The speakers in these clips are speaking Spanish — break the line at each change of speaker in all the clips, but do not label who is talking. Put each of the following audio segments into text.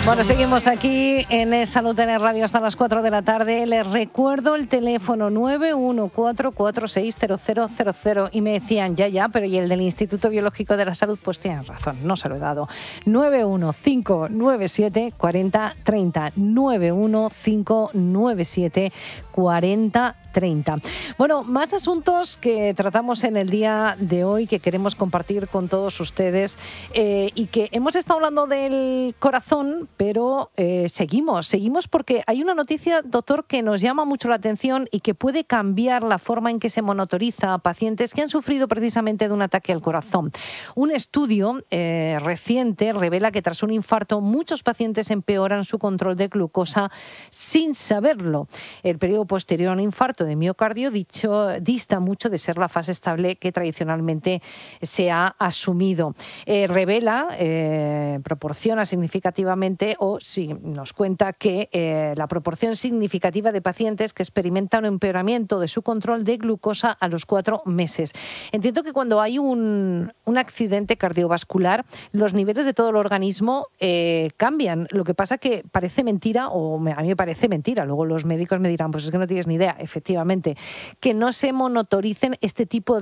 Bueno, seguimos aquí en Salud en Radio hasta las 4 de la tarde. Les recuerdo el teléfono 914460000 y me decían, ya, pero ¿y el del Instituto Biológico de la Salud? Pues tienen razón, no se lo he dado. 915974030, 915974030. Bueno, más asuntos que tratamos en el día de hoy que queremos compartir con todos ustedes y que hemos estado hablando del corazón, pero seguimos porque hay una noticia, doctor, que nos llama mucho la atención y que puede cambiar la forma en que se monitoriza a pacientes que han sufrido precisamente de un ataque al corazón. Un estudio reciente revela que tras un infarto muchos pacientes empeoran su control de glucosa sin saberlo. El periodo posterior a un infarto de miocardio dista mucho de ser la fase estable que tradicionalmente se ha asumido. Proporciona significativamente, nos cuenta que la proporción significativa de pacientes que experimentan un empeoramiento de su control de glucosa a los 4 meses. Entiendo que cuando hay un accidente cardiovascular, los niveles de todo el organismo cambian. Lo que pasa que parece mentira, a mí me parece mentira, luego los médicos me dirán, pues es que no tienes ni idea, efectivamente, que no se monitoricen este tipo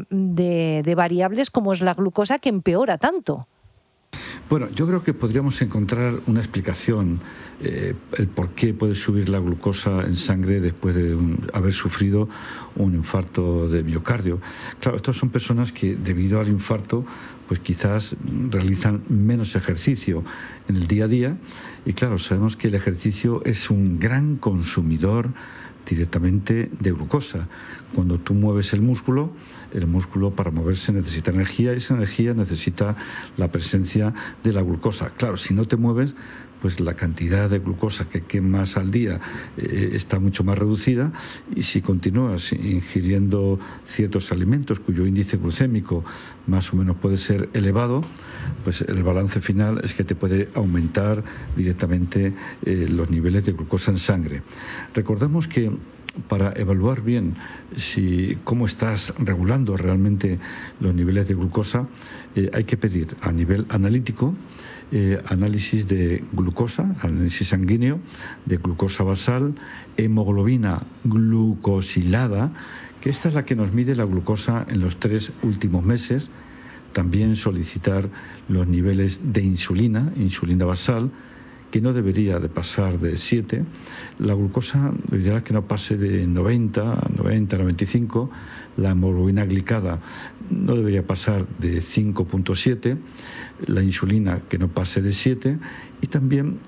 de variables como es la glucosa, que empeora tanto.
Bueno, yo creo que podríamos encontrar una explicación, el por qué puede subir la glucosa en sangre después de haber sufrido un infarto de miocardio. Claro, estas son personas que debido al infarto pues quizás realizan menos ejercicio en el día a día y claro, sabemos que el ejercicio es un gran consumidor directamente de glucosa. Cuando tú mueves el músculo para moverse necesita energía y esa energía necesita la presencia de la glucosa. Claro, si no te mueves, pues la cantidad de glucosa que quemas al día está mucho más reducida y si continúas ingiriendo ciertos alimentos cuyo índice glucémico más o menos puede ser elevado, pues el balance final es que te puede aumentar directamente los niveles de glucosa en sangre. Recordemos que para evaluar bien cómo estás regulando realmente los niveles de glucosa, hay que pedir a nivel analítico análisis de glucosa, análisis sanguíneo, de glucosa basal, hemoglobina glucosilada, que esta es la que nos mide la glucosa en los 3 últimos meses. También solicitar los niveles de insulina basal, que no debería de pasar de 7. La glucosa, lo ideal es que no pase de 90, 95. La hemoglobina glicada no debería pasar de 5,7. La insulina que no pase de 7. Y también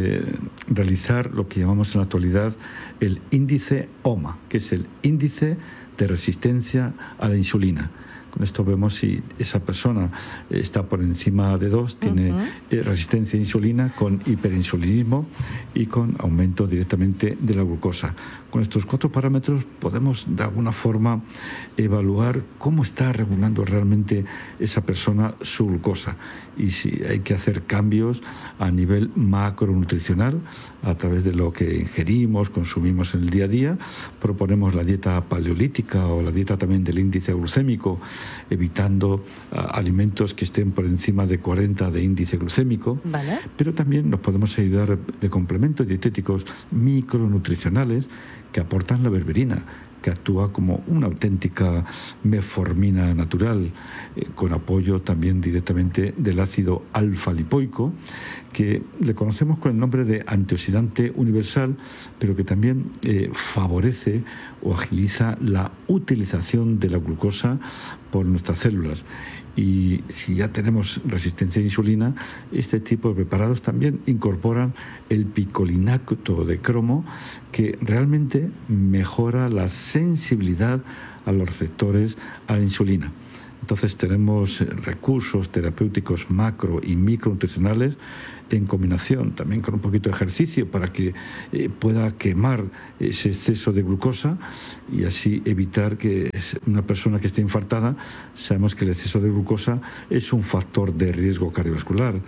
realizar lo que llamamos en la actualidad el índice OMA, que es el índice de resistencia a la insulina. Con esto vemos si esa persona está por encima de 2, tiene resistencia a insulina con hiperinsulinismo y con aumento directamente de la glucosa. Con estos 4 parámetros podemos de alguna forma evaluar cómo está regulando realmente esa persona su glucosa y si hay que hacer cambios a nivel macronutricional a través de lo que ingerimos, consumimos en el día a día. Proponemos la dieta paleolítica o la dieta también del índice glucémico, evitando alimentos que estén por encima de 40 de índice glucémico.
Vale. Pero
también nos podemos ayudar de complementos dietéticos micronutricionales que aportan la berberina, que actúa como una auténtica metformina natural, con apoyo también directamente del ácido alfa-lipoico, que le conocemos con el nombre de antioxidante universal, pero que también favorece o agiliza la utilización de la glucosa por nuestras células. Y si ya tenemos resistencia a insulina, este tipo de preparados también incorporan el picolinato de cromo, que realmente mejora la sensibilidad a los receptores a la insulina. Entonces tenemos recursos terapéuticos macro y micronutricionales en combinación también con un poquito de ejercicio para que pueda quemar ese exceso de glucosa y así evitar que una persona que esté infartada, sabemos que el exceso de glucosa es un factor de riesgo cardiovascular.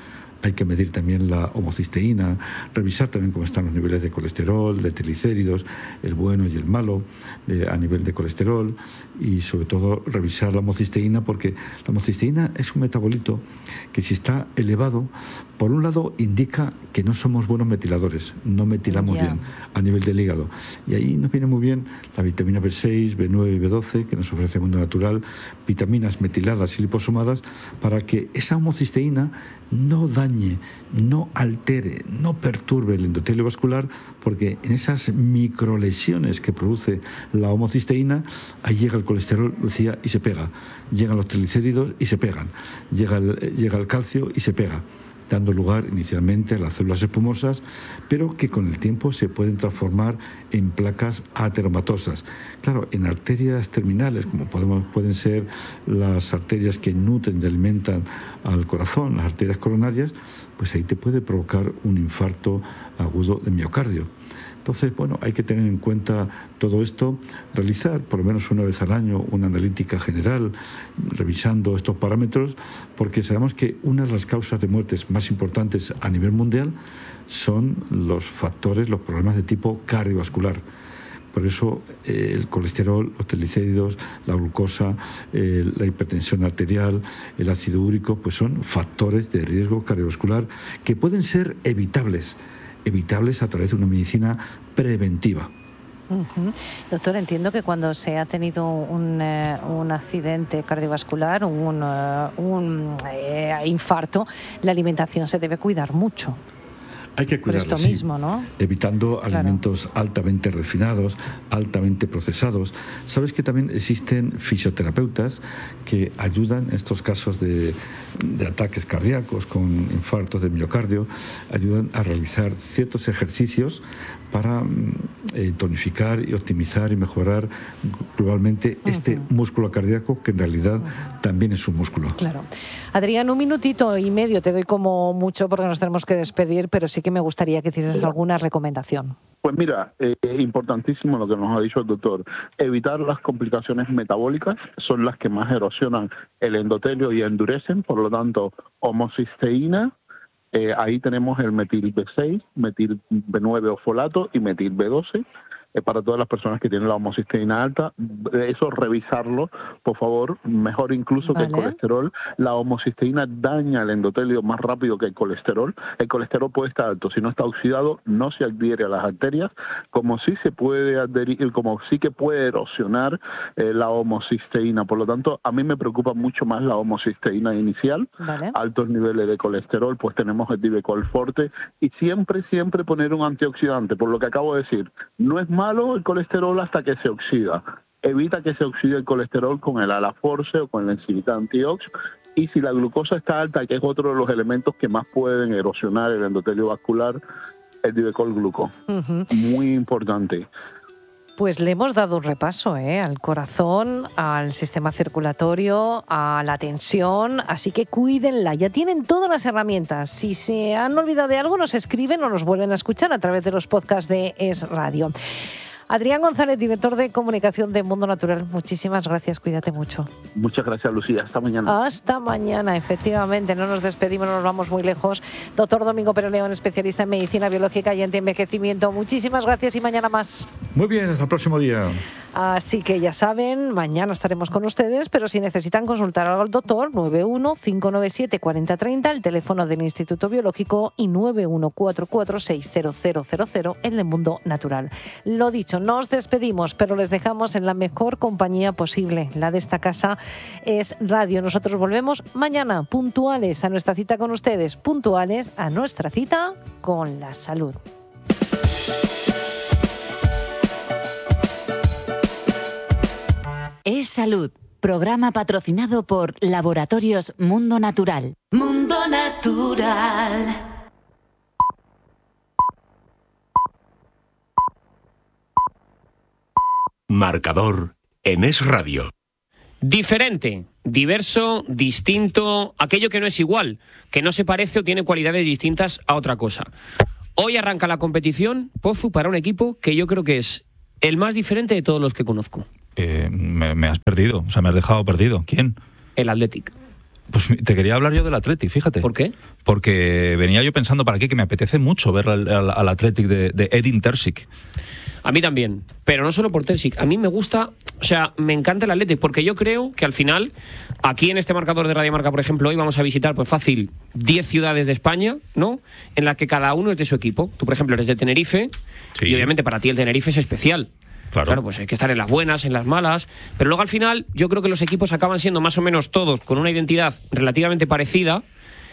hay que medir también la homocisteína, revisar también cómo están los niveles de colesterol, de triglicéridos, el bueno y el malo a nivel de colesterol, y sobre todo revisar la homocisteína, porque la homocisteína es un metabolito que, si está elevado, por un lado indica que no somos buenos metiladores, no metilamos bien a nivel del hígado, y ahí nos viene muy bien la vitamina B6, B9 y B12 que nos ofrece el mundo natural, vitaminas metiladas y liposomadas, para que esa homocisteína no dañe, no altere, no perturbe el endotelio vascular, porque en esas microlesiones que produce la homocisteína, ahí llega el colesterol, Lucía, y se pega, llegan los triglicéridos y se pegan, llega el calcio y se pega, dando lugar inicialmente a las células espumosas, pero que con el tiempo se pueden transformar en placas ateromatosas. Claro, en arterias terminales, como pueden ser las arterias que nutren y alimentan al corazón, las arterias coronarias, pues ahí te puede provocar un infarto agudo de miocardio. Entonces, bueno, hay que tener en cuenta todo esto, realizar por lo menos una vez al año una analítica general, revisando estos parámetros, porque sabemos que una de las causas de muertes más importantes a nivel mundial son los factores, los problemas de tipo cardiovascular. Por eso el colesterol, los triglicéridos, la glucosa, la hipertensión arterial, el ácido úrico, pues son factores de riesgo cardiovascular que pueden ser evitables a través de una medicina preventiva.
Doctor, entiendo que cuando se ha tenido un accidente cardiovascular, un infarto, la alimentación se debe cuidar mucho.
Hay que cuidarla,
por esto mismo, ¿no?
Evitando alimentos altamente refinados, altamente procesados. Sabes que también existen fisioterapeutas que ayudan en estos casos de ataques cardíacos con infartos de miocardio, ayudan a realizar ciertos ejercicios para tonificar y optimizar y mejorar globalmente este músculo cardíaco, que en realidad también es un músculo.
Claro. Adrián, 1 minutito y medio te doy como mucho, porque nos tenemos que despedir, pero sí que me gustaría que hicieses alguna recomendación.
Pues mira, importantísimo lo que nos ha dicho el doctor. Evitar las complicaciones metabólicas, son las que más erosionan el endotelio y endurecen, por lo tanto, homocisteína. Ahí tenemos el metil B6, metil B9 o folato y metil B12. Para todas las personas que tienen la homocisteína alta, eso revisarlo, por favor, mejor incluso que el colesterol. La homocisteína daña el endotelio más rápido que el colesterol. El colesterol puede estar alto, si no está oxidado, no se adhiere a las arterias, como sí se puede adherir, como sí que puede erosionar la homocisteína. Por lo tanto, a mí me preocupa mucho más la homocisteína inicial, altos niveles de colesterol, pues tenemos el Divecol Forte, y siempre poner un antioxidante, por lo que acabo de decir. No es malo el colesterol hasta que se oxida. Evita que se oxide el colesterol con el Alaforce o con la enzimita antiox. Y si la glucosa está alta, que es otro de los elementos que más pueden erosionar el endotelio vascular, el Divecol Gluco. Muy importante.
Pues le hemos dado un repaso al corazón, al sistema circulatorio, a la tensión, así que cuídenla. Ya tienen todas las herramientas. Si se han olvidado de algo, nos escriben o nos vuelven a escuchar a través de los podcasts de Es Radio. Adrián González, director de comunicación de Mundo Natural, muchísimas gracias, cuídate mucho.
Muchas gracias, Lucía, hasta mañana.
Hasta mañana, efectivamente, no nos despedimos, no nos vamos muy lejos. Doctor Domingo Pérez León, especialista en medicina biológica y antienvejecimiento, muchísimas gracias y mañana más.
Muy bien, hasta el próximo día.
Así que ya saben, mañana estaremos con ustedes, pero si necesitan consultar al doctor, 91-597-4030, el teléfono del Instituto Biológico, y 9144-60000 en el Mundo Natural. Lo dicho, nos despedimos, pero les dejamos en la mejor compañía posible. La de esta casa es Radio. Nosotros volvemos mañana, puntuales a nuestra cita con ustedes, puntuales a nuestra cita con la salud.
Es Salud, programa patrocinado por Laboratorios Mundo Natural.
Mundo Natural.
Marcador en Es Radio.
Diferente, diverso, distinto, aquello que no es igual, que no se parece o tiene cualidades distintas a otra cosa. Hoy arranca la competición, Pozu, para un equipo que yo creo que es el más diferente de todos los que conozco.
Me has perdido, o sea, me has dejado perdido. ¿Quién?
El Athletic.
Pues te quería hablar yo del Athletic, fíjate.
¿Por qué?
Porque venía yo pensando para aquí que me apetece mucho ver al Athletic de Edin Terzic.
A mí también, pero no solo por Terzic. A mí me gusta, o sea, me encanta el Athletic, porque yo creo que al final, aquí en este marcador de Radio Marca, por ejemplo, hoy vamos a visitar, pues fácil, 10 ciudades de España, ¿no? En las que cada uno es de su equipo. Tú, por ejemplo, eres de Tenerife, sí. Y obviamente para ti el Tenerife es especial. Claro, pues hay que estar en las buenas, en las malas, pero luego al final yo creo que los equipos acaban siendo más o menos todos con una identidad relativamente parecida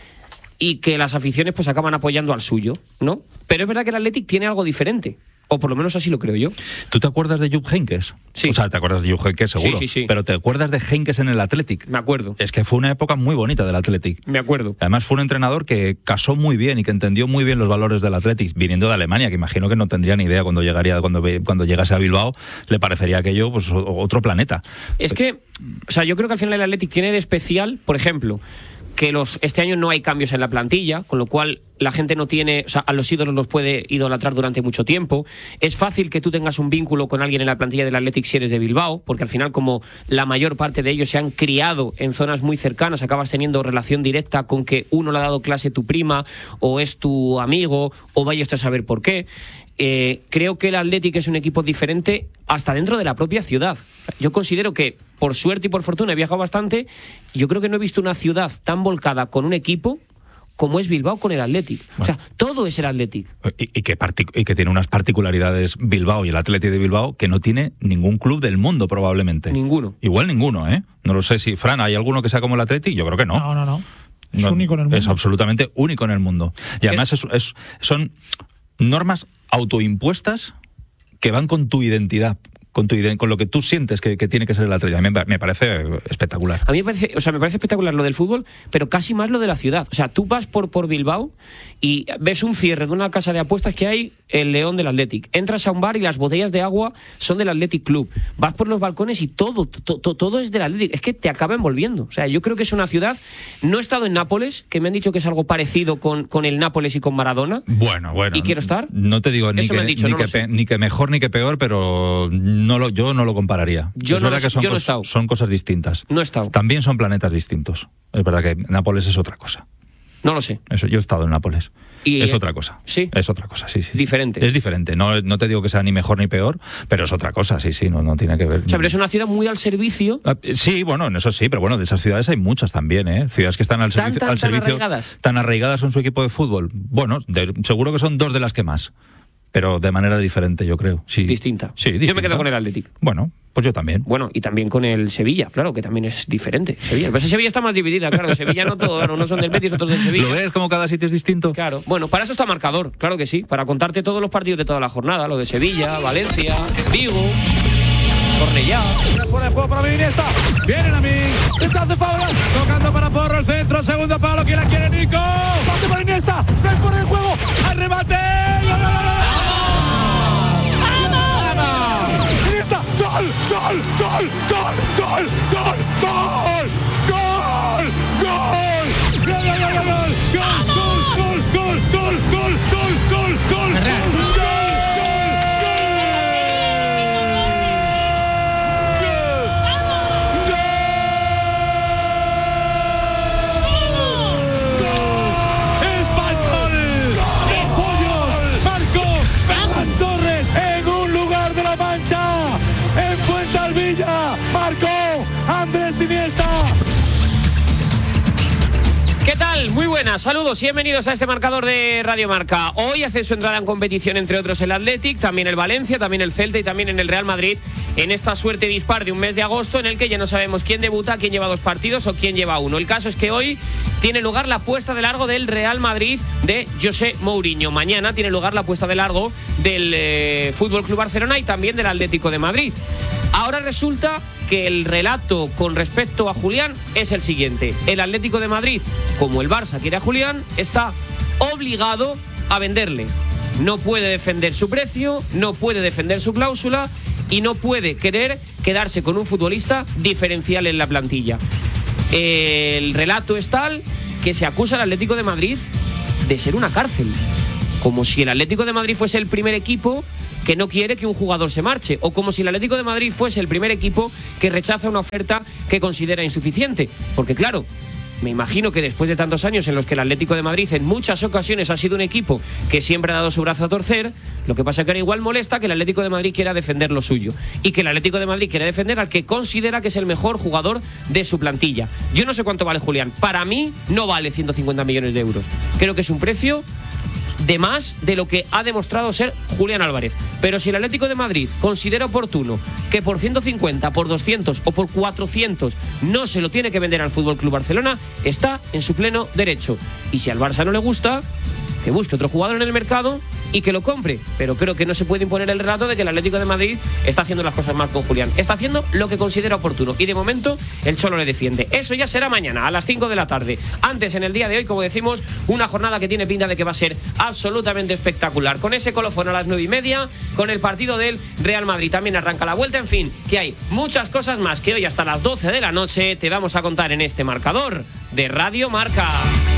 y que las aficiones pues acaban apoyando al suyo, ¿no? Pero es verdad que el Athletic tiene algo diferente. O por lo menos así lo creo yo.
¿Tú te acuerdas de Jupp Heynckes?
Sí.
O sea, te acuerdas de Jupp Heynckes seguro.
Sí.
Pero ¿te acuerdas de Heynckes en el Athletic?
Me acuerdo.
Es que fue una época muy bonita del Athletic.
Me acuerdo.
Además fue un entrenador que casó muy bien y que entendió muy bien los valores del Athletic, viniendo de Alemania, que imagino que no tendría ni idea cuando llegase a Bilbao, le parecería aquello pues otro planeta.
Es que, o sea, yo creo que al final el Athletic tiene de especial, por ejemplo, que este año no hay cambios en la plantilla, con lo cual la gente no tiene, o sea, a los ídolos los puede idolatrar durante mucho tiempo. Es fácil que tú tengas un vínculo con alguien en la plantilla del Athletic si eres de Bilbao, porque al final, como la mayor parte de ellos se han criado en zonas muy cercanas, acabas teniendo relación directa con que uno le ha dado clase tu prima, o es tu amigo, o vaya usted a saber por qué. Creo que el Athletic es un equipo diferente hasta dentro de la propia ciudad. Yo considero que, por suerte y por fortuna, he viajado bastante. Yo creo que no he visto una ciudad tan volcada con un equipo como es Bilbao con el Athletic. Bueno. O sea, todo es el Athletic.
Y que tiene unas particularidades Bilbao y el Athletic de Bilbao que no tiene ningún club del mundo, probablemente.
Ninguno.
Igual ninguno, ¿eh? No lo sé si, Fran, ¿hay alguno que sea como el Athletic? Yo creo que no.
No. Es único en el mundo.
Es absolutamente único en el mundo. Y además son normas autoimpuestas que van con tu identidad, con lo que tú sientes que tiene que ser el Athletic. A mí me parece espectacular.
A mí me parece espectacular lo del fútbol, pero casi más lo de la ciudad. O sea, tú vas por Bilbao y ves un cierre de una casa de apuestas que hay el León del Athletic. Entras a un bar y las botellas de agua son del Athletic Club. Vas por los balcones y todo es del Athletic. Es que te acaba envolviendo. O sea, yo creo que es una ciudad... No he estado en Nápoles, que me han dicho que es algo parecido con el Nápoles y con Maradona.
Bueno.
¿Y quiero estar?
No te digo ni que mejor ni que peor, pero yo no lo compararía.
Yo no he estado.
Son cosas distintas.
No he estado.
También son planetas distintos. Es verdad que Nápoles es otra cosa.
No lo sé.
Yo he estado en Nápoles.
Y
es otra cosa.
¿Sí?
Es otra cosa, sí.
Diferente.
Es diferente. No te digo que sea ni mejor ni peor, pero es otra cosa, sí. No tiene que ver.
O sea, pero es una ciudad muy al servicio.
Sí, bueno, en eso sí, pero bueno, de esas ciudades hay muchas también, ¿eh? Ciudades que están al servicio. ¿Tan arraigadas en su equipo de fútbol? Bueno, seguro que son dos de las que más. Pero de manera diferente, yo creo. Sí.
Distinta.
Sí, distinta.
Yo me quedo con el Athletic.
Bueno, pues yo también.
Bueno, y también con el Sevilla, claro, que también es diferente. Pero Sevilla está más dividida, claro. Sevilla no todo, unos son del Betis, otros del Sevilla.
¿Lo ves como cada sitio es distinto?
Claro. Bueno, para eso está marcador, claro que sí. Para contarte todos los partidos de toda la jornada. Lo de Sevilla, Valencia, Vigo, Cornellá.
Fuera de juego para mí, Iniesta. Vienen a mí. Rechazo Fabra. Tocando para Porro el centro. Segundo palo. ¿Quién la quiere, Nico? Pase para Iniesta. No hay fuera de juego. Al remate. Iniesta. Gol.
¿Qué tal? Muy buenas, saludos y bienvenidos a este marcador de Radio Marca. Hoy hace su entrada en competición, entre otros, el Athletic, también el Valencia, también el Celta y también en el Real Madrid, en esta suerte dispar de un mes de agosto en el que ya no sabemos quién debuta, quién lleva 2 partidos o quién lleva 1. El caso es que hoy tiene lugar la puesta de largo del Real Madrid de José Mourinho. Mañana tiene lugar la puesta de largo del Fútbol Club Barcelona y también del Atlético de Madrid. Ahora resulta que el relato con respecto a Julián es el siguiente. El Atlético de Madrid, como el Barça quiere a Julián, está obligado a venderle. No puede defender su precio, no puede defender su cláusula y no puede querer quedarse con un futbolista diferencial en la plantilla. El relato es tal que se acusa al Atlético de Madrid de ser una cárcel. Como si el Atlético de Madrid fuese el primer equipo que no quiere que un jugador se marche, o como si el Atlético de Madrid fuese el primer equipo que rechaza una oferta que considera insuficiente. Porque claro, me imagino que después de tantos años en los que el Atlético de Madrid en muchas ocasiones ha sido un equipo que siempre ha dado su brazo a torcer, lo que pasa es que ahora igual molesta que el Atlético de Madrid quiera defender lo suyo y que el Atlético de Madrid quiera defender al que considera que es el mejor jugador de su plantilla. Yo no sé cuánto vale Julián. Para mí no vale 150 millones de euros. Creo que es un precio de más de lo que ha demostrado ser Julián Álvarez. Pero si el Atlético de Madrid considera oportuno que por 150, por 200 o por 400 no se lo tiene que vender al FC Barcelona, está en su pleno derecho. Y si al Barça no le gusta, que busque otro jugador en el mercado y que lo compre. Pero creo que no se puede imponer el relato de que el Atlético de Madrid está haciendo las cosas mal con Julián. Está haciendo lo que considera oportuno y de momento el Cholo le defiende. Eso ya será mañana a las 5 de la tarde. Antes, en el día de hoy, como decimos, una jornada que tiene pinta de que va a ser absolutamente espectacular. Con ese colofón a las 9:30, con el partido del Real Madrid. También arranca la vuelta. En fin, que hay muchas cosas más que hoy hasta las 12 de la noche te vamos a contar en este marcador de Radio Marca.